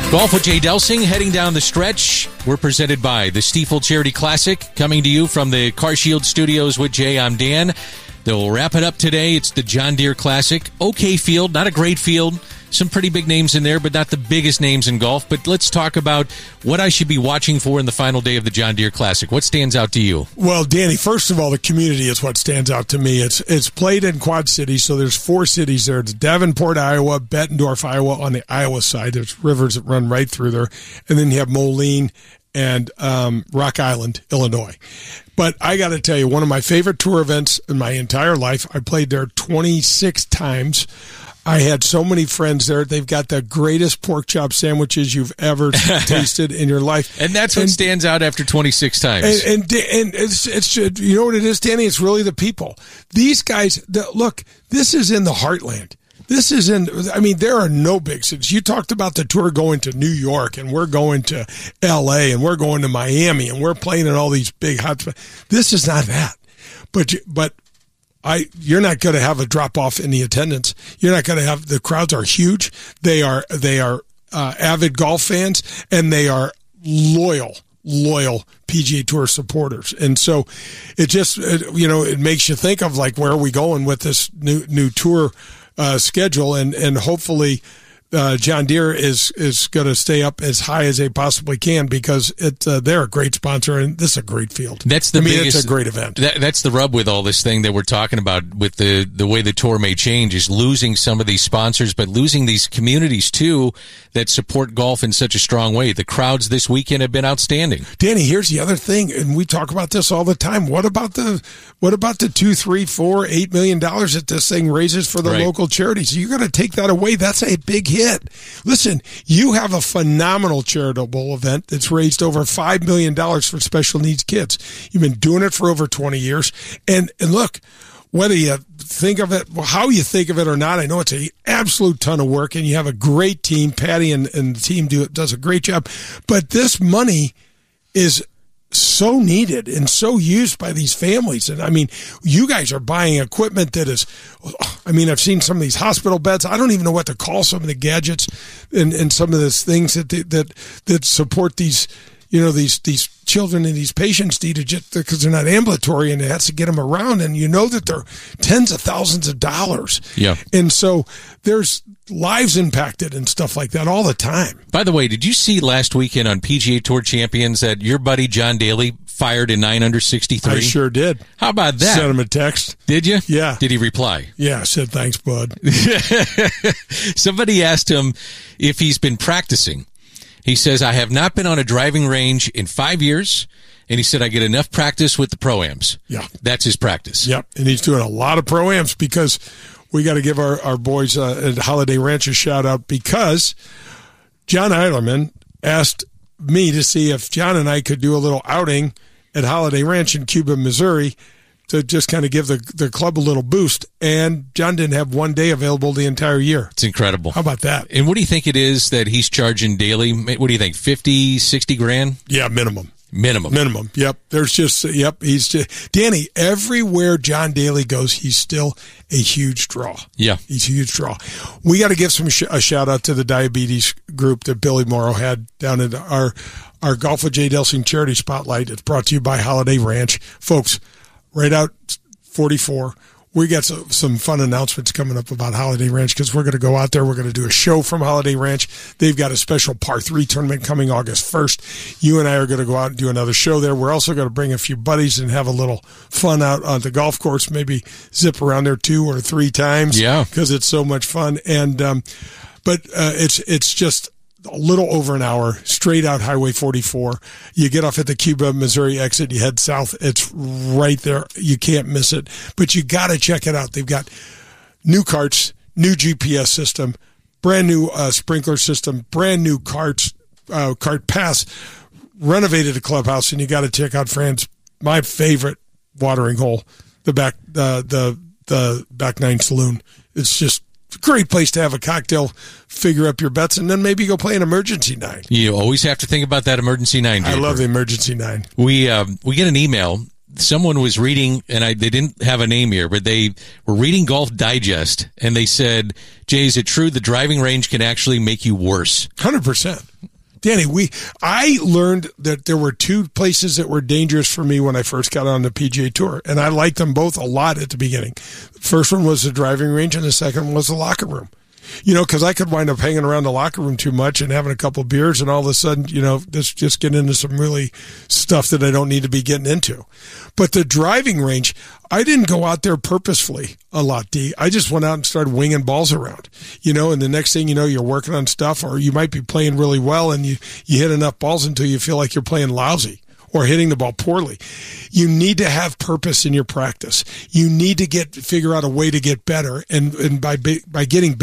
Golf with Jay Delsing heading down the stretch. We're presented by the Stiefel Charity Classic, coming to you from the CarShield Studios with Jay. I'm Dan. They'll wrap it up today. It's the John Deere Classic. Okay field, not a great field. Some pretty big names in there, but not the biggest names in golf. But let's talk about what I should be watching for in the final day of the John Deere Classic. What stands out to you? Well, Danny, first of all, the community is what stands out to me. It's played in Quad Cities, so there's 4 cities there. It's Davenport, Iowa, Bettendorf, Iowa on the Iowa side. There's rivers that run right through there. And then you have Moline and Rock Island, Illinois. But I got to tell you, one of my favorite tour events in my entire life, I played there 26 times. I had so many friends there. They've got the greatest pork chop sandwiches you've ever tasted in your life. And that's what stands out after 26 times. And it's you know what it is, Danny? It's really the people. These guys, look, this is in the heartland. This is there are no big cities. You talked about the tour going to New York, and we're going to L.A., and we're going to Miami, and we're playing in all these big hot spots. This is not that. But you're not going to have a drop off in the attendance. You're not going to have, the crowds are huge. They are avid golf fans, and they are loyal PGA Tour supporters. And so it just, it makes you think of like, where are we going with this new tour schedule? And hopefully John Deere is going to stay up as high as they possibly can, because they're a great sponsor, and this is a great field. That's the biggest, it's a great event. That's the rub with all this thing that we're talking about with the way the tour may change, is losing some of these sponsors, but losing these communities too that support golf in such a strong way. The crowds this weekend have been outstanding. Danny, here's the other thing, and we talk about this all the time. What about the $2, $3, $4, $8 million that this thing raises for the local charities? You're going to take that away. That's a big hit. Listen, you have a phenomenal charitable event that's raised over $5 million for special needs kids. You've been doing it for over 20 years. And look, whether you think of it, how you think of it or not, I know it's an absolute ton of work, and you have a great team. Patty and the team does a great job. But this money is so needed and so used by these families. And you guys are buying equipment that is, I've seen some of these hospital beds. I don't even know what to call some of the gadgets and some of these things that support these, these children and these patients need, because they're not ambulatory, and it has to get them around. And that they're tens of thousands of dollars. Yeah. And so there's lives impacted and stuff like that all the time. By the way, did you see last weekend on PGA Tour Champions that your buddy John Daly fired in 9 under 63? I sure did. How about that? Sent him a text. Did you? Yeah. Did he reply? Yeah, I said, thanks, bud. Somebody asked him if he's been practicing. He says, I have not been on a driving range in 5 years. And he said, I get enough practice with the Pro-Ams. Yeah. That's his practice. Yep. And he's doing a lot of Pro-Ams, because we got to give our boys at Holiday Ranch a shout out, because John Eilerman asked me to see if John and I could do a little outing at Holiday Ranch in Cuba, Missouri, to just kind of give the club a little boost. And John didn't have one day available the entire year. It's incredible. How about that? And what do you think it is that he's charging daily? What do you think, 50, 60 grand? Yeah, minimum. Minimum. Yep. He's just, Danny, everywhere John Daly goes, he's still a huge draw. Yeah. He's a huge draw. We got to give a shout out to the diabetes group that Billy Morrow had down at our Golf with Jay Delsing Charity Spotlight. It's brought to you by Holiday Ranch. Folks, right out 44. We got some fun announcements coming up about Holiday Ranch, because we're going to go out there. We're going to do a show from Holiday Ranch. They've got a special par 3 tournament coming August 1st. You and I are going to go out and do another show there. We're also going to bring a few buddies and have a little fun out on the golf course, maybe zip around there 2 or 3 times. Yeah. Because it's so much fun. And, but it's just a little over an hour, straight out Highway 44. You get off at the Cuba, Missouri exit, you head south. It's right there. You can't miss it. But you got to check it out. They've got new carts, new GPS system, brand new sprinkler system, brand new cart pass, renovated the clubhouse, and you got to check out my favorite watering hole, the back 9 saloon. It's just a great place to have a cocktail, figure up your bets, and then maybe go play an emergency 9. You always have to think about that emergency 9. I love the emergency 9. We get an email someone was reading, and they didn't have a name here, but they were reading Golf Digest, and they said, Jay, is it true the driving range can actually make you worse? 100%. Danny, I learned that there were two places that were dangerous for me when I first got on the PGA Tour, and I liked them both a lot at the beginning. The first one was the driving range, and the second one was the locker room. Because I could wind up hanging around the locker room too much and having a couple of beers, and all of a sudden, just get into some really stuff that I don't need to be getting into. But the driving range, I didn't go out there purposefully a lot, D. I just went out and started winging balls around, and the next thing you know, you're working on stuff, or you might be playing really well and you hit enough balls until you feel like you're playing lousy or hitting the ball poorly. You need to have purpose in your practice. You need to figure out a way to get better, and by getting better,